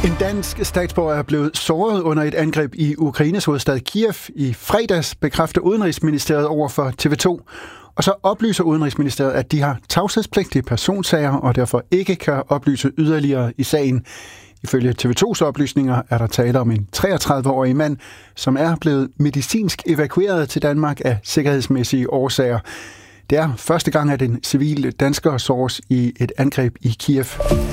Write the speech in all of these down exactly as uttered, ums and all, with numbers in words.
En dansk statsborger er blevet såret under et angreb i Ukraines hovedstad Kiev i fredags, bekræfter Udenrigsministeriet over for T V to. Og så oplyser Udenrigsministeriet, at de har tavshedspligtige personsager og derfor ikke kan oplyse yderligere i sagen. Ifølge T V tos oplysninger er der tale om en treogtredive-årig mand, som er blevet medicinsk evakueret til Danmark af sikkerhedsmæssige årsager. Det er første gang, at en civil dansker såres i et angreb i Kiev.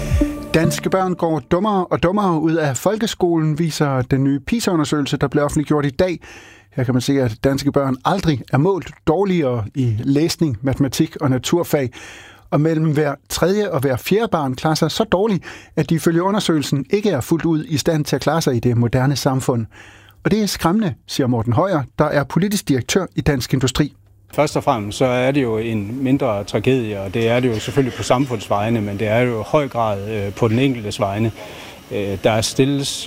Danske børn går dummere og dummere ud af folkeskolen, viser den nye PISA-undersøgelse, der blev offentliggjort i dag. Her kan man se, at danske børn aldrig er målt dårligere i læsning, matematik og naturfag. Og mellem hver tredje og hver fjerde barn klarer sig så dårligt, at de ifølge undersøgelsen ikke er fuldt ud i stand til at klare sig i det moderne samfund. Og det er skræmmende, siger Morten Højer, der er politisk direktør i Dansk Industri. Først og fremmest så er det jo en mindre tragedie, og det er det jo selvfølgelig på samfundsvejene, men det er jo i høj grad på den enkeltes vegne. Der stilles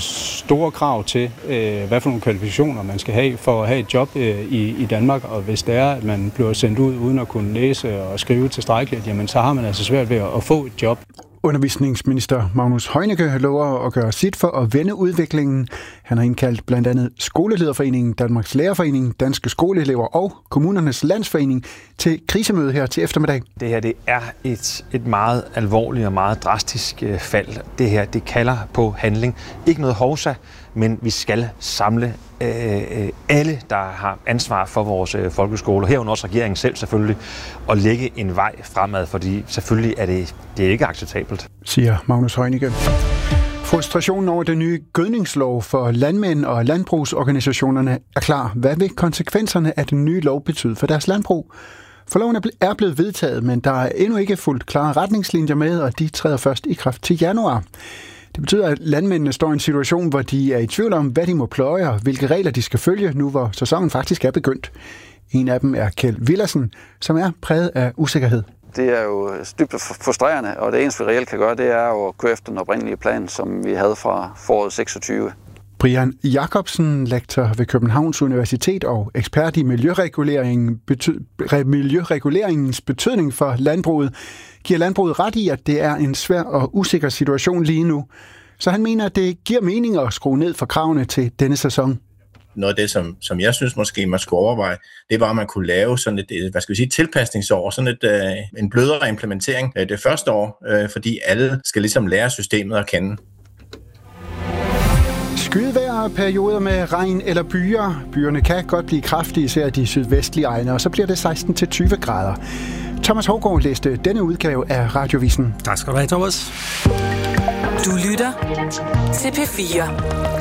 store krav til, hvad for nogle kvalifikationer man skal have for at have et job i Danmark, og hvis det er, at man bliver sendt ud uden at kunne læse og skrive tilstrækkeligt, jamen så har man altså svært ved at få et job. Undervisningsminister Magnus Heunicke lover at gøre sit for at vende udviklingen. Han har indkaldt blandt andet Skolelederforeningen, Danmarks Lærerforening, Danske Skoleelever og Kommunernes Landsforening til krisemøde her til eftermiddag. Det her det er et, et meget alvorligt og meget drastisk fald. Det her det kalder på handling. Ikke noget hovsa, men vi skal samle øh, alle, der har ansvar for vores øh, folkeskole, herunder også regeringen selv selvfølgelig, og lægge en vej fremad, fordi selvfølgelig er det, det er ikke acceptabelt. Siger Magnus Heunicke. Frustrationen over den nye gødningslov for landmænd og landbrugsorganisationerne er klar. Hvad vil konsekvenserne af den nye lov betyde for deres landbrug? For loven er blevet vedtaget, men der er endnu ikke fuldt klare retningslinjer med, og de træder først i kraft til januar. Det betyder, at landmændene står i en situation, hvor de er i tvivl om, hvad de må pløje og hvilke regler de skal følge, nu hvor sæsonen faktisk er begyndt. En af dem er Kjeld Villersen, som er præget af usikkerhed. Det er jo dybt frustrerende, og det eneste, vi reelt kan gøre, det er jo at køre efter den oprindelige plan, som vi havde fra foråret seksogtyve. Brian Jacobsen, lektor ved Københavns Universitet og ekspert i miljøreguleringen, bety- miljøreguleringens betydning for landbruget, giver landbruget ret i, at det er en svær og usikker situation lige nu. Så han mener, at det giver mening at skrue ned for kravene til denne sæson. Noget af det, som, som jeg synes måske man skulle overveje, det var, at man kunne lave sådan et, hvad skal vi sige, tilpasningsår, sådan et, øh, en blødere implementering øh, det første år, øh, fordi alle skal ligesom lære systemet at kende. Skydevejr, perioder med regn eller byer. Byerne kan godt blive kraftige, især de sydvestlige egne, og så bliver det seksten til tyve grader. Thomas Hougaard læste denne udgave af Radiovisen. Tak skal du have, Thomas. Du lytter til P fire.